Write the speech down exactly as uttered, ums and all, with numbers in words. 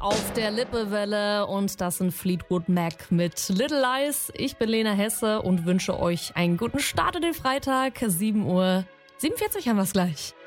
auf der Lippewelle und das sind Fleetwood Mac mit Little Lies. Ich bin Lena Hesse und wünsche euch einen guten Start in den Freitag. sieben Uhr siebenundvierzig haben wir es gleich.